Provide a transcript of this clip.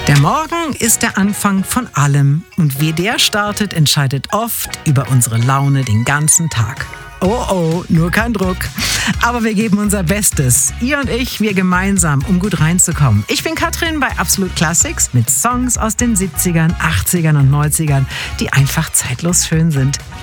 Der Morgen ist der Anfang von allem und wie der startet, entscheidet oft über unsere Laune den ganzen Tag. Oh, nur kein Druck. Aber wir geben unser Bestes. Ihr und ich, wir gemeinsam, um gut reinzukommen. Ich bin Katrin bei Absolut Classics mit Songs aus den 70ern, 80ern und 90ern, die einfach zeitlos schön sind.